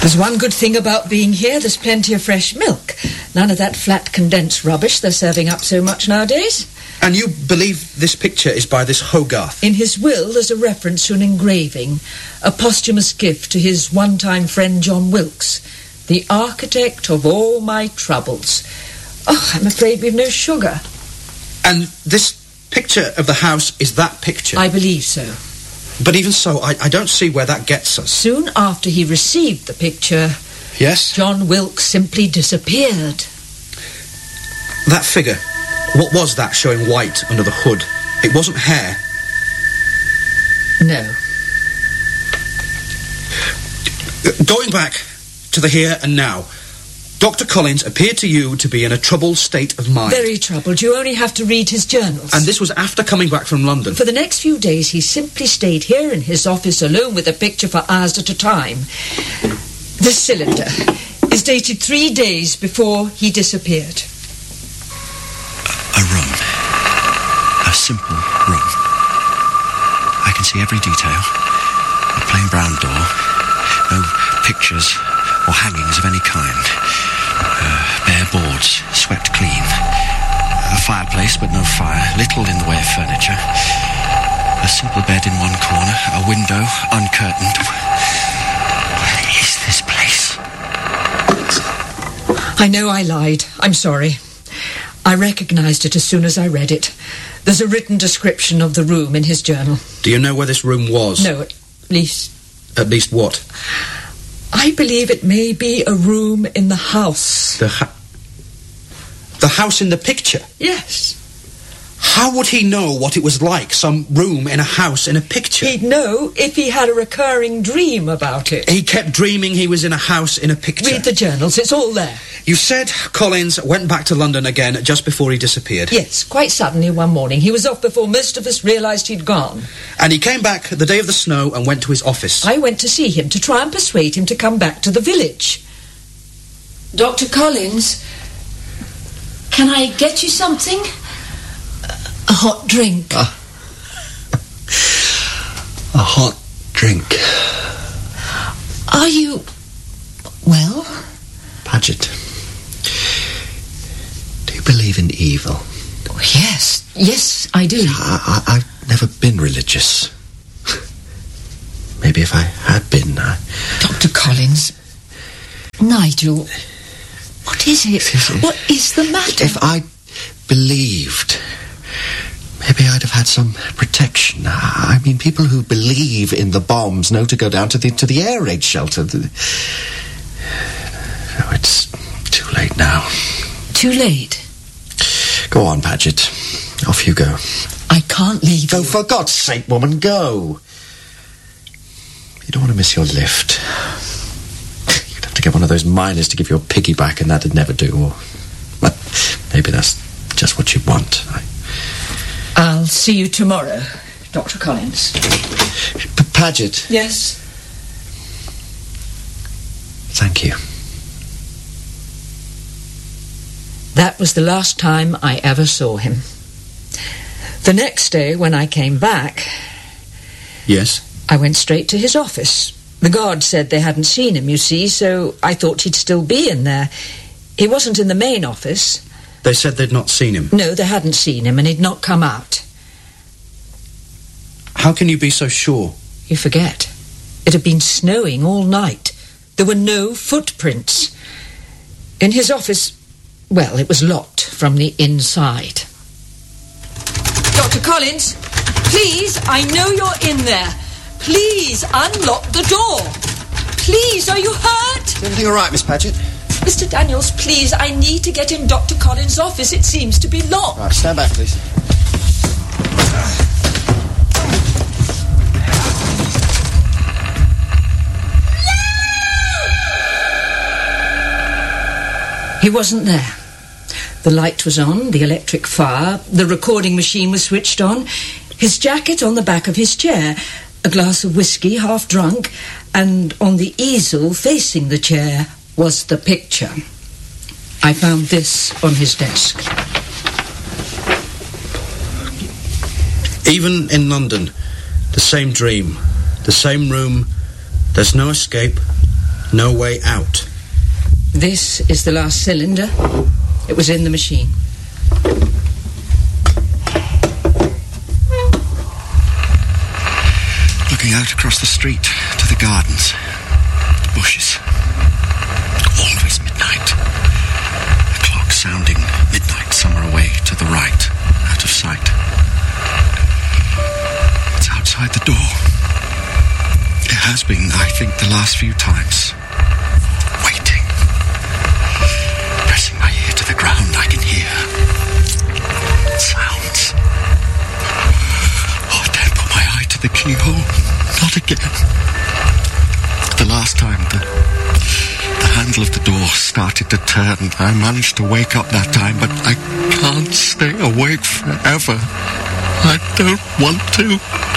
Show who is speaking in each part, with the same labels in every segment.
Speaker 1: There's one good thing about being here. There's plenty of fresh milk. None of that flat condensed rubbish they're serving up so much nowadays.
Speaker 2: And you believe this picture is by this Hogarth?
Speaker 1: In his will, there's a reference to an engraving, a posthumous gift to his one-time friend John Wilkes, the architect of all my troubles. Oh, I'm afraid we've no sugar.
Speaker 2: And this picture of the house is that picture?
Speaker 1: I believe so.
Speaker 2: But even so, I don't see where that gets us.
Speaker 1: Soon after he received the picture...
Speaker 2: Yes?
Speaker 1: John Wilkes simply disappeared.
Speaker 2: That figure, what was that showing white under the hood? It wasn't hair.
Speaker 1: No.
Speaker 2: Going back to the here and now, Dr. Collins appeared to you to be in a troubled state of mind.
Speaker 1: Very troubled. You only have to read his journals.
Speaker 2: And this was after coming back from London?
Speaker 1: For the next few days, he simply stayed here in his office alone with the picture for hours at a time. This cylinder is dated 3 days before he disappeared.
Speaker 3: A room. A simple room. I can see every detail. A plain brown door. No pictures or hangings of any kind. Bare boards, swept clean. A fireplace, but no fire. Little in the way of furniture. A simple bed in one corner. A window, uncurtained. What is this place?
Speaker 1: I know I lied. I'm sorry. I recognised it as soon as I read it. There's a written description of the room in his journal.
Speaker 2: Do you know where this room was?
Speaker 1: No, at least...
Speaker 2: At least what?
Speaker 1: I believe it may be a room in the house.
Speaker 2: The house in the picture?
Speaker 1: Yes.
Speaker 2: How would he know what it was like, some room in a house in a picture?
Speaker 1: He'd know if he had a recurring dream about it.
Speaker 2: He kept dreaming he was in a house in a picture.
Speaker 1: Read the journals, it's all there.
Speaker 2: You said Collins went back to London again just before he disappeared.
Speaker 1: Yes, quite suddenly one morning. He was off before most of us realised he'd gone.
Speaker 2: And he came back the day of the snow and went to his office.
Speaker 1: I went to see him to try and persuade him to come back to the village. Dr. Collins, can I get you something? A hot drink.
Speaker 3: A hot drink.
Speaker 1: Are you... well?
Speaker 3: Paget, do you believe in evil?
Speaker 1: Oh, yes, I do.
Speaker 3: I've never been religious. Maybe if I had been,
Speaker 1: Dr. Collins. Nigel, what is it? What is the matter?
Speaker 3: If I believed, maybe I'd have had some protection. I mean, people who believe in the bombs know to go down to the air raid shelter. Oh, it's too late now.
Speaker 1: Too late?
Speaker 3: Go on, Paget. Off you go.
Speaker 1: I can't leave
Speaker 3: Go,
Speaker 1: you.
Speaker 3: for God's sake, woman, go. You don't want to miss your lift. You'd have to get one of those miners to give you a piggyback, and that'd never do. Or well, maybe that's just what you want.
Speaker 1: I'll see you tomorrow, Dr. Collins.
Speaker 3: Paget.
Speaker 1: Yes?
Speaker 3: Thank you.
Speaker 1: That was the last time I ever saw him. The next day, when I came back...
Speaker 2: Yes?
Speaker 1: I went straight to his office. The guard said they hadn't seen him, you see, so I thought he'd still be in there. He wasn't in the main office.
Speaker 2: They said they'd not seen him?
Speaker 1: No, they hadn't seen him, and he'd not come out.
Speaker 2: How can you be so sure?
Speaker 1: You forget. It had been snowing all night. There were no footprints. In his office... well, it was locked from the inside. Dr. Collins, please, I know you're in there. Please, unlock the door. Please, are you hurt?
Speaker 3: Is everything all right, Miss Paget?
Speaker 1: Mr. Daniels, please, I need to get in Dr. Collins' office. It seems to be locked.
Speaker 3: Right, stand back, please.
Speaker 1: He wasn't there. The light was on, the electric fire, the recording machine was switched on, his jacket on the back of his chair, a glass of whiskey, half drunk, and on the easel facing the chair was the picture. I found this on his desk.
Speaker 2: Even in London, the same dream, the same room, there's no escape, No way out.
Speaker 1: This is the last cylinder. It was in the machine.
Speaker 3: Looking out across the street to the gardens, the bushes. Always midnight. The clock sounding midnight somewhere away to the right, out of sight. It's outside the door. It has been, I think, the last few times. Waiting. Pressing my ear to the ground, I can hear sounds. Oh, I don't put my eye to the keyhole. Not again. The last time the handle of the door started to turn, I managed to wake up that time, but I can't stay awake forever. I don't want to.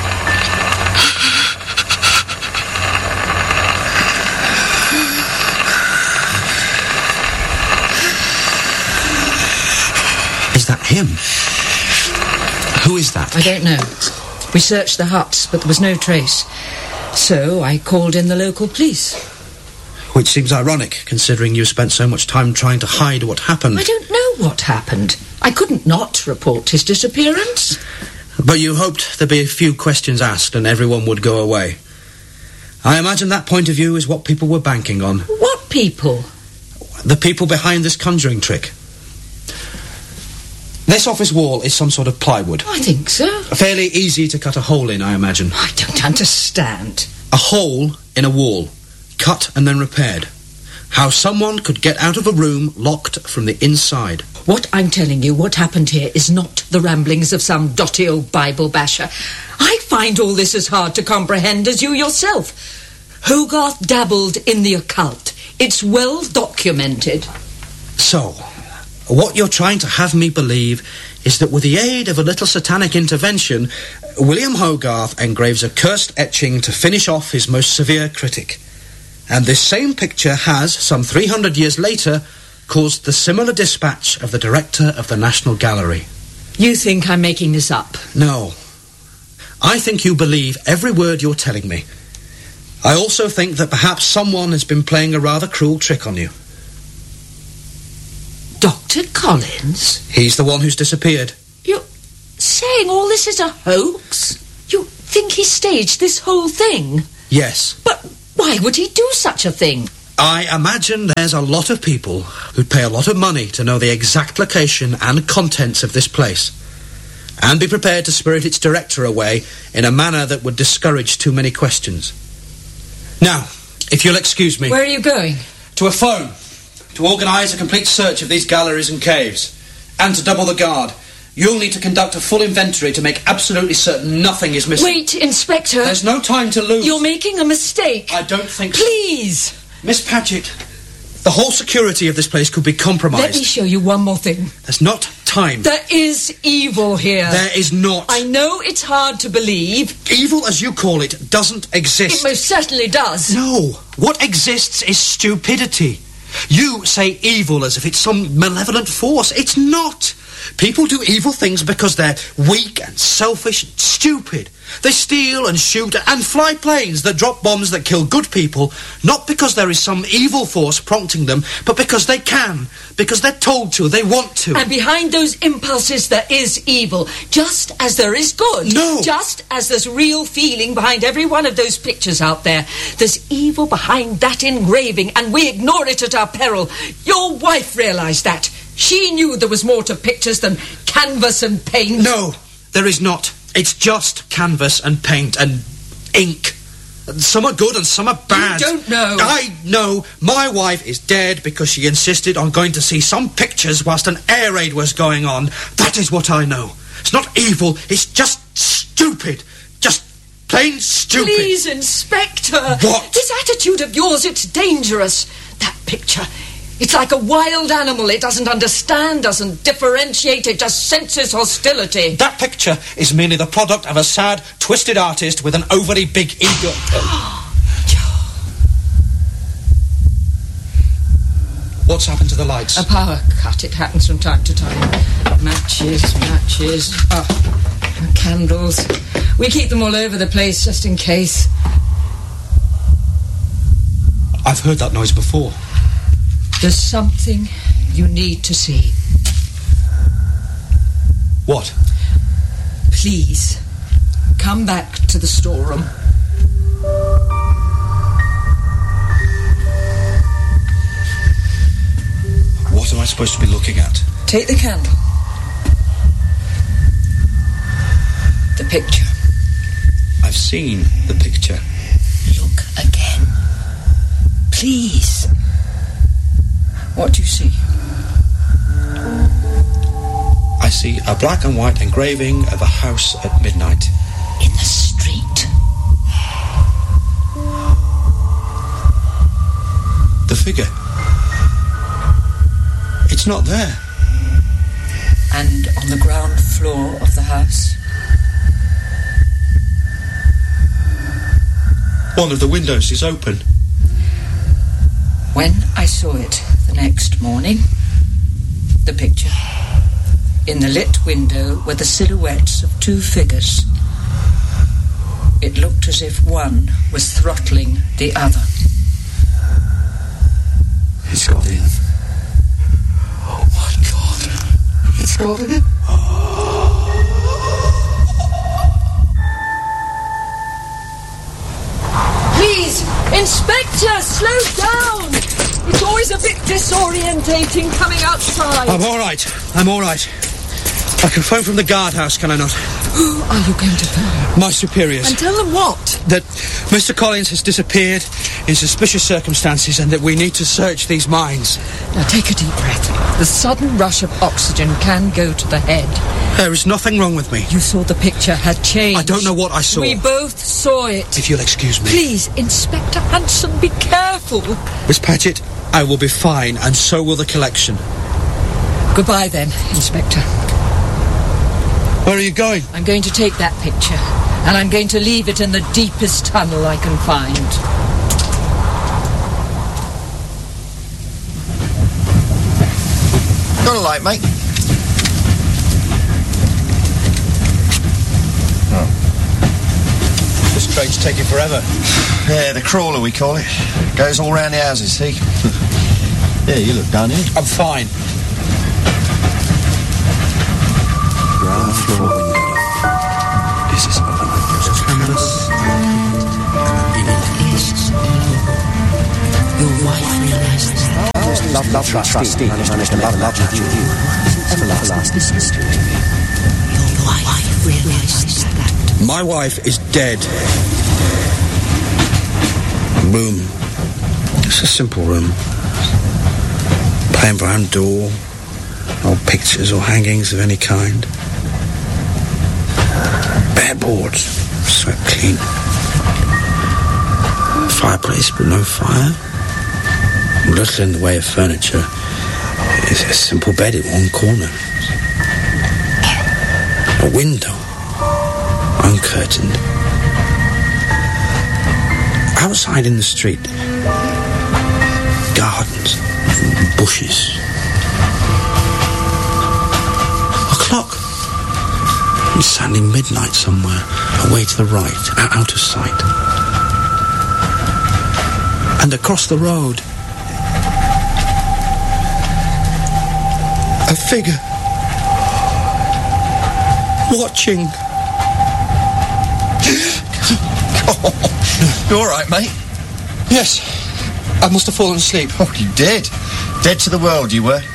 Speaker 2: Is that him? Who is that?
Speaker 1: I don't know. We searched the huts, but there was no trace. So I called in the local police.
Speaker 2: Which seems ironic, considering you spent so much time trying to hide what happened.
Speaker 1: I don't know what happened. I couldn't not report his disappearance.
Speaker 2: But you hoped there'd be a few questions asked and everyone would go away. I imagine that point of view is what people were banking on.
Speaker 1: What people?
Speaker 2: The people behind this conjuring trick. This office wall is some sort of plywood.
Speaker 1: I think so.
Speaker 2: Fairly easy to cut a hole in, I imagine.
Speaker 1: I don't understand.
Speaker 2: A hole in a wall, cut and then repaired. How someone could get out of a room locked from the inside.
Speaker 1: What I'm telling you, what happened here is not the ramblings of some dotty old Bible basher. I find all this as hard to comprehend as you yourself. Hogarth dabbled in the occult. It's well documented.
Speaker 2: So, what you're trying to have me believe is that with the aid of a little satanic intervention, William Hogarth engraves a cursed etching to finish off his most severe critic. And this same picture has, some 300 years later, caused the similar dispatch of the director of the National Gallery.
Speaker 1: You think I'm making this up?
Speaker 2: No. I think you believe every word you're telling me. I also think that perhaps someone has been playing a rather cruel trick on you.
Speaker 1: Dr. Collins?
Speaker 2: He's the one who's disappeared.
Speaker 1: You're saying all this is a hoax? You think he staged this whole thing?
Speaker 2: Yes.
Speaker 1: But why would he do such a thing?
Speaker 2: I imagine there's a lot of people who'd pay a lot of money to know the exact location and contents of this place, and be prepared to spirit its director away in a manner that would discourage too many questions. Now, if you'll excuse me...
Speaker 1: Where are you going?
Speaker 2: To a phone, to organise a complete search of these galleries and caves, and to double the guard. You'll need to conduct a full inventory to make absolutely certain nothing is missing.
Speaker 1: Wait, Inspector.
Speaker 2: There's no time to lose.
Speaker 1: You're making a mistake.
Speaker 2: I don't think so.
Speaker 1: Please.
Speaker 2: Miss Paget, the whole security of this place could be compromised.
Speaker 1: Let me show you one more thing.
Speaker 2: There's not time.
Speaker 1: There is evil here.
Speaker 2: There is not.
Speaker 1: I know it's hard to believe.
Speaker 2: Evil, as you call it, doesn't exist.
Speaker 1: It most certainly does.
Speaker 2: No. What exists is stupidity. You say evil as if it's some malevolent force. It's not. People do evil things because they're weak and selfish and stupid. They steal and shoot and fly planes that drop bombs that kill good people, not because there is some evil force prompting them, but because they can, because they're told to, they want to.
Speaker 1: And behind those impulses there is evil, just as there is good.
Speaker 2: No.
Speaker 1: Just as there's real feeling behind every one of those pictures out there. There's evil behind that engraving, and we ignore it at our peril. Your wife realised that. She knew there was more to pictures than canvas and paint.
Speaker 2: No, there is not. It's just canvas and paint and ink. Some are good and some are bad.
Speaker 1: You don't know.
Speaker 2: I know. My wife is dead because she insisted on going to see some pictures whilst an air raid was going on. That is what I know. It's not evil, it's just stupid. Just plain stupid.
Speaker 1: Please, Inspector.
Speaker 2: What?
Speaker 1: This attitude of yours, it's dangerous. That picture... It's like a wild animal. It doesn't understand, doesn't differentiate, it just senses hostility.
Speaker 2: That picture is merely the product of a sad, twisted artist with an overly big ego. What's happened to the lights?
Speaker 1: A power cut. It happens from time to time. Matches. Candles. We keep them all over the place just in case.
Speaker 2: I've heard that noise before.
Speaker 1: There's something you need to see.
Speaker 2: What?
Speaker 1: Please, come back to the storeroom.
Speaker 3: What am I supposed to be looking at?
Speaker 1: Take the candle. The picture.
Speaker 3: I've seen the picture.
Speaker 1: Look again. Please. What do you see?
Speaker 3: I see a black and white engraving of a house at midnight.
Speaker 1: In the street.
Speaker 3: The figure. It's not there.
Speaker 1: And on the ground floor of the house?
Speaker 3: One of the windows is open.
Speaker 1: When I saw it the next morning, the picture, in the lit window were the silhouettes of two figures. It looked as if one was throttling the other.
Speaker 3: It's got in. Oh my God. It's got in.
Speaker 1: Please, Inspector, slow down! It's always a bit disorientating coming outside.
Speaker 2: I'm all right. I can phone from the guardhouse, can I not?
Speaker 1: Who are you going to phone?
Speaker 2: My superiors.
Speaker 1: And tell them what?
Speaker 2: That Mr. Collins has disappeared in suspicious circumstances and that we need to search these mines.
Speaker 1: Now take a deep breath. The sudden rush of oxygen can go to the head.
Speaker 2: There is nothing wrong with me.
Speaker 1: You saw the picture had changed.
Speaker 2: I don't know what I saw.
Speaker 1: We both saw it.
Speaker 2: If you'll excuse me.
Speaker 1: Please, Inspector Hanson, be careful.
Speaker 2: Miss Paget, I will be fine, and so will the collection.
Speaker 1: Goodbye then, Inspector.
Speaker 2: Where are you going?
Speaker 1: I'm going to take that picture, and I'm going to leave it in the deepest tunnel I can find.
Speaker 4: Got a light, mate? Oh.
Speaker 2: This train's taking forever.
Speaker 4: Yeah, the crawler, we call it. Goes all round the houses, see? Yeah, you look done in.
Speaker 2: I'm fine.
Speaker 3: Ground floor window. This is
Speaker 1: Your wife realizes that.
Speaker 4: Love, trustee. Managed to love with you. Everlasting history.
Speaker 1: Your wife realizes that.
Speaker 2: My wife is dead. Room. It's a simple room. Plain brown door. No pictures or hangings of any kind. Bare boards. Swept clean. Fireplace but no fire. Little in the way of furniture. It's a simple bed in one corner. A window. Uncurtained. Outside in the street. Gardens. Bushes. A clock. It's sounding midnight somewhere. Away to the right. Out of sight. And across the road, a figure watching.
Speaker 4: You all right, mate?
Speaker 2: Yes, I must have fallen asleep.
Speaker 4: Oh, you did. Dead to the world, you were.